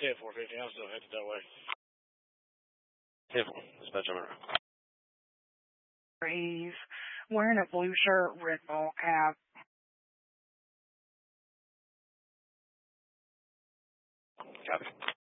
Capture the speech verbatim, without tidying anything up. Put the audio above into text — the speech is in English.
ten four fifty, I'm still headed that way. ten four, dispatch on around. He's wearing a blue shirt, red ball cap. Copy.